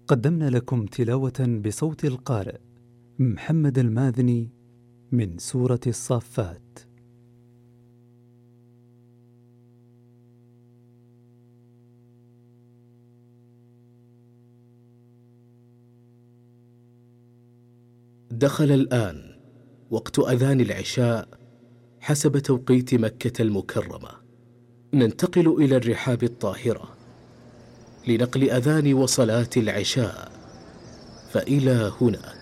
قدمنا لكم تلاوة بصوت القارئ محمد الماذني من سورة الصافات. دخل الآن وقت أذان العشاء حسب توقيت مكة المكرمة. ننتقل إلى الرحاب الطاهرة لنقل أذان وصلاة العشاء، فإلى هنا